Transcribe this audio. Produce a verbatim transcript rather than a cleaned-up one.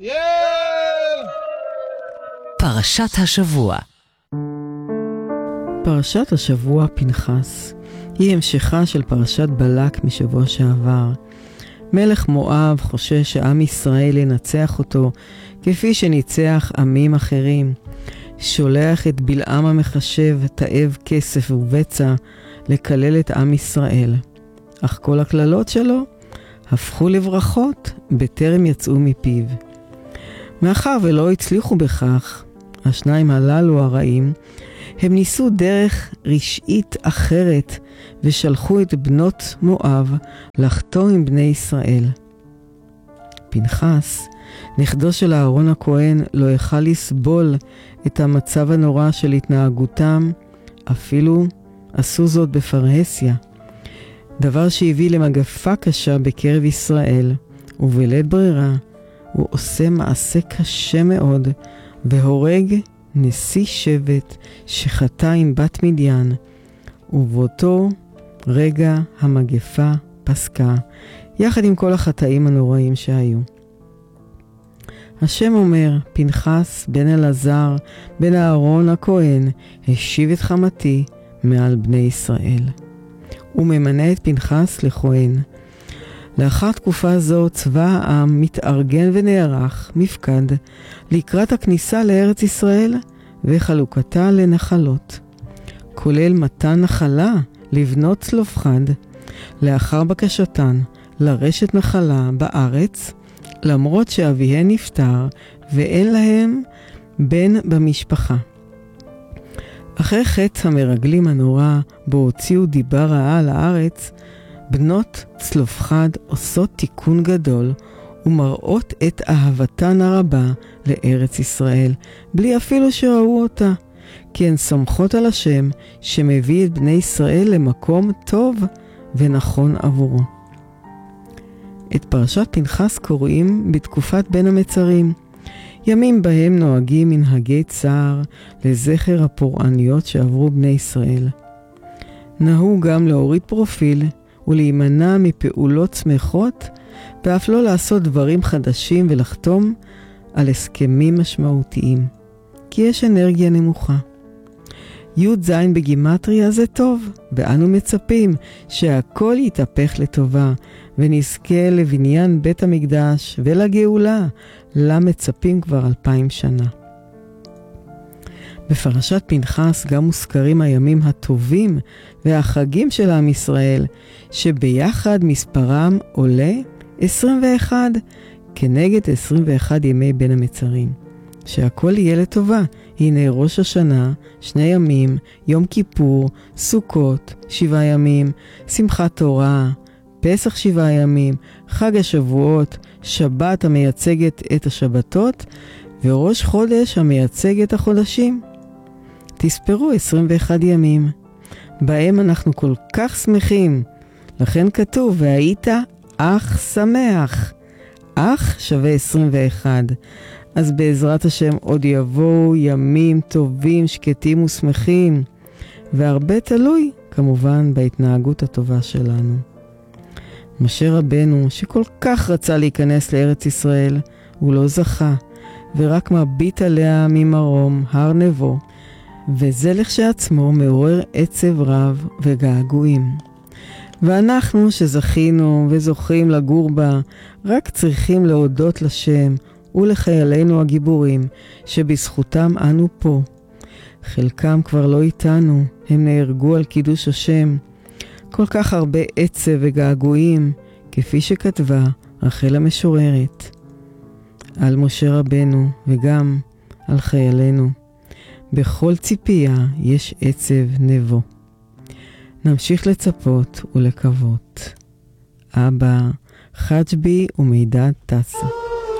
פרשת השבוע. פרשת השבוע פנחס היא המשכה של פרשת בלק משבוע שעבר. מלך מואב חושש שעם ישראל ינצח אותו כפי שניצח עמים אחרים. שולח את בלעם המחשב, תאב כסף ובצע, לקלל את עם ישראל. אך כל הכללות שלו הפכו לברכות בטרם יצאו מפיו. מאחר ולא הצליחו בכך, השניים הללו הרעים, הם ניסו דרך רשעית אחרת ושלחו את בנות מואב לחתום עם בני ישראל. פנחס, נכדו של אהרון הכהן, לא יכל לסבול את המצב הנורא של התנהגותם, אפילו עשו זאת בפרהסיה. דבר שהביא למגפה קשה בקרב ישראל, ובלית ברירה הוא עושה מעשה קשה מאוד, והורג נשיא שבט שחטא עם בת מדיין, ובאותו רגע המגפה פסקה, יחד עם כל החטאים הנוראים שהיו. השם אומר, פנחס בן אלעזר בן אהרון הכהן השיב את חמתי מעל בני ישראל. הוא ממנה את פנחס לכהן. לאחר תקופה זו צבא העם מתארגן ונערך מפקד לקראת הכניסה לארץ ישראל וחלוקתה לנחלות, כולל מתן נחלה לבנות צלופחד, לאחר בקשתן לרשת נחלה בארץ, למרות שאביהן נפטר ואין להם בן במשפחה. אחרי חטא המרגלים הנורא בו הוציאו דיבה רעה לארץ, בנות צלופחד עושות תיקון גדול ומראות את אהבתן הרבה לארץ ישראל, בלי אפילו שראו אותה, כי הן סומכות על השם שמביא את בני ישראל למקום טוב ונכון עבורו. את פרשת פנחס קוראים בתקופת בין המצרים, ימים בהם נוהגים מנהגי צער לזכר הפורעניות שעברו בני ישראל. נהוג גם להוריד פרופיל ולהימנע מפעולות שמחות, ואף לא לעשות דברים חדשים ולחתום על הסכמים משמעותיים, כי יש אנרגיה נמוכה. י' ז' בגימטריה זה טוב, ואנו מצפים שהכל יתהפך לטובה, ונזכה לבניין בית המקדש ולגאולה, לה מצפים כבר אלפיים שנה. בפרשת פנחס גם מוזכרים הימים הטובים והחגים של עם ישראל, שביחד מספרם עולה עשרים ואחד, כנגד עשרים ואחד ימי בין המצרים. שהכל יהיה לטובה. הנה ראש השנה, שני ימים, יום כיפור, סוכות, שבעה ימים, שמחת תורה, פסח שבעה ימים, חג השבועות, שבת המייצגת את השבתות, וראש חודש המייצג את החודשים. תספרו עשרים ואחד ימים, בהם אנחנו כל כך שמחים. לכן כתוב, והיית אך שמח. אך שווה עשרים ואחד. אז בעזרת השם עוד יבואו ימים טובים, שקטים ושמחים. והרבה תלוי, כמובן, בהתנהגות הטובה שלנו. משה רבנו, שכל כך רצה להיכנס לארץ ישראל, הוא לא זכה, ורק מביט עליה ממרום, הר נבו, וזה לכשעצמו מעורר עצב רב וגעגועים. ואנחנו שזכינו וזוכים לגור בה, רק צריכים להודות לשם ולחיילינו הגיבורים, שבזכותם אנו פה. חלקם כבר לא איתנו, הם נהרגו על קידוש השם. כל כך הרבה עצב וגעגועים, כפי שכתבה רחל המשוררת, על משה רבנו וגם על חיילינו. בכל ציפייה יש עצב נבו. נמשיך לצפות ולקוות. אבא חג'בי ומידד טסה.